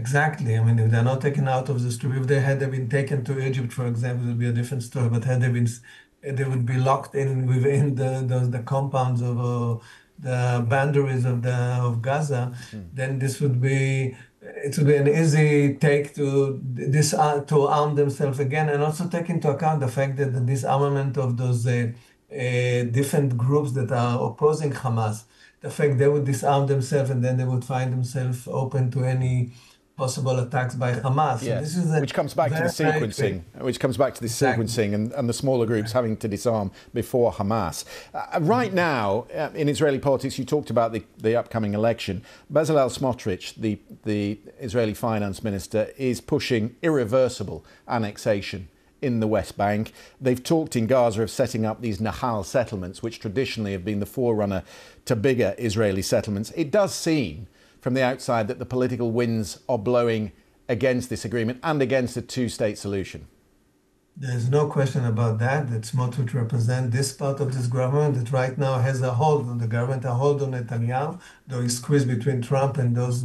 Exactly. I mean, if they're not taken out of the street, if they had been taken to Egypt, for example, it would be a different story. But had they been, they would be locked in within the compounds of the boundaries of the of Gaza. Mm. Then this would be it would be an easy take to to arm themselves again, and also take into account the fact that the disarmament of those different groups that are opposing Hamas, the fact they would disarm themselves and then they would find themselves open to any possible attacks by Hamas. So this Yes, is a which comes back to the sequencing, Exactly. and the smaller groups having to disarm before Hamas. Right now, in Israeli politics, you talked about the upcoming election. Bezalel Smotrich, the Israeli finance minister, is pushing irreversible annexation in the West Bank. They've talked in Gaza of setting up these Nahal settlements, which traditionally have been the forerunner to bigger Israeli settlements. It does seem from the outside that the political winds are blowing against this agreement and against a two-state solution. There's no question about that. That Smotrich represents this part of this government that right now has a hold on the government, a hold on Netanyahu, though he's squeezed between Trump and those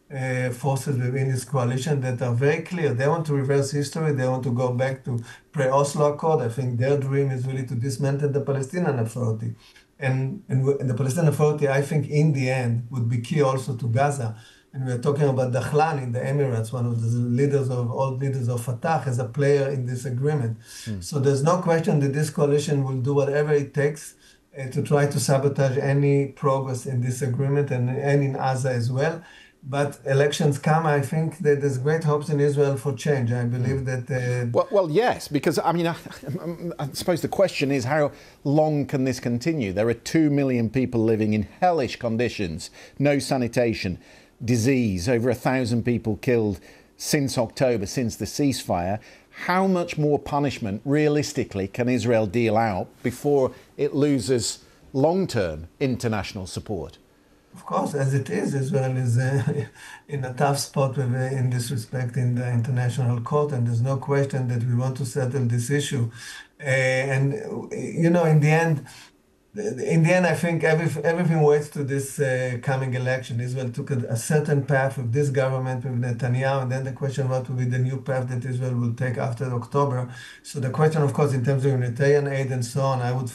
forces within his coalition that are very clear. They want to reverse history. They want to go back to pre-Oslo Accord. I think their dream is really to dismantle the Palestinian Authority. And the Palestinian Authority, I think, in the end, would be key also to Gaza. And we're talking about Dahlan in the Emirates, one of the old leaders of Fatah, as a player in this agreement. So there's no question that this coalition will do whatever it takes to try to sabotage any progress in this agreement and in Gaza as well. But elections come, I think that there's great hopes in Israel for change. I believe that... Well, yes, because, I mean, I suppose the question is how long can this continue? There are 2 million people living in hellish conditions, no sanitation, disease, over 1,000 people killed since October, since the ceasefire. How much more punishment, realistically, can Israel deal out before it loses long-term international support? Of course, as it is, Israel is in a tough spot in this respect in the international court, and there's no question that we want to settle this issue. And you know, in the end, I think everything waits to this coming election. Israel took a certain path with this government, with Netanyahu, and then the question what will be the new path that Israel will take after October. So the question, of course, in terms of humanitarian aid and so on, I would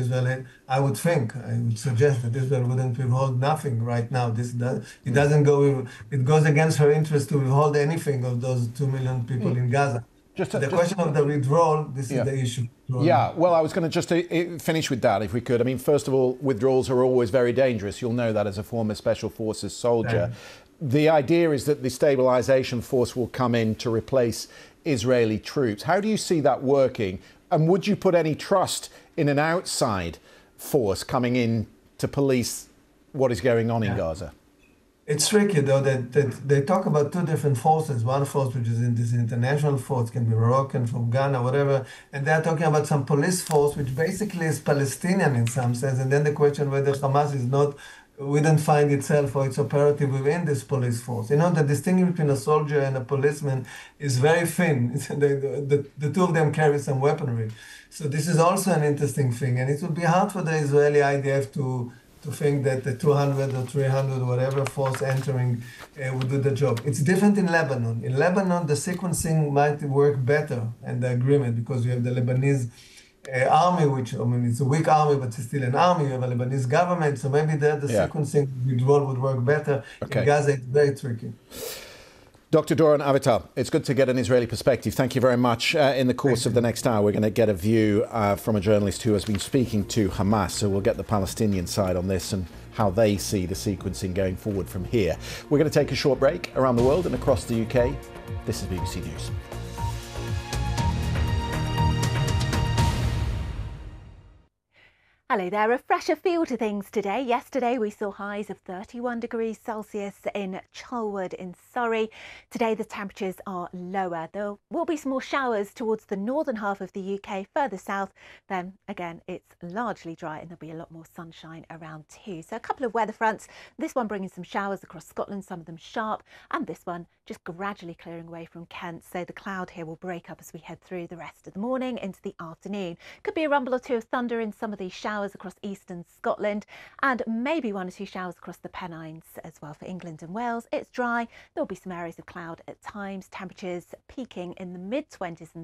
suggest that Israel wouldn't withhold nothing right now. It goes against her interest to withhold anything of those 2 million people in Gaza. The question of the withdrawal, this is the issue. Yeah, well, I was going to just finish with that, if we could. I mean, first of all, withdrawals are always very dangerous. You'll know that as a former Special Forces soldier. The idea is that the stabilisation force will come in to replace Israeli troops. How do you see that working? And would you put any trust in an outside force coming in to police what is going on in Gaza? It's tricky, though, that they talk about two different forces. One force, which is in this international force, can be Moroccan, from Ghana, whatever. And they're talking about some police force, which basically is Palestinian in some sense. And then the question whether Hamas wouldn't find itself or its operative within this police force. You know, the distinction between a soldier and a policeman is very thin. The two of them carry some weaponry. So this is also an interesting thing. And it would be hard for the Israeli IDF to think that the 200 or 300, whatever force entering would do the job. It's different in Lebanon. In Lebanon, the sequencing might work better and the agreement because you have the Lebanese army, which, I mean, it's a weak army, but it's still an army. You have a Lebanese government, so maybe there the sequencing withdrawal would work better. In Gaza, it's very tricky. Dr. Doron Avital, it's good to get an Israeli perspective. Thank you very much. In the course of the next hour, we're going to get a view from a journalist who has been speaking to Hamas. So we'll get the Palestinian side on this and how they see the sequencing going forward from here. We're going to take a short break around the world and across the UK. This is BBC News. Hello there, a fresher feel to things today. Yesterday we saw highs of 31 degrees Celsius in Chalwood in Surrey. Today the temperatures are lower. There will be some more showers towards the northern half of the UK. Further south, then again it's largely dry and there'll be a lot more sunshine around too. So a couple of weather fronts, this one bringing some showers across Scotland, some of them sharp, and this one just gradually clearing away from Kent. So the cloud here will break up as we head through the rest of the morning into the afternoon. Could be a rumble or two of thunder in some of these showers showers across eastern Scotland and maybe 1 or 2 showers across the Pennines as well for England and Wales. It's dry. There'll be some areas of cloud at times, temperatures peaking in the mid-20s and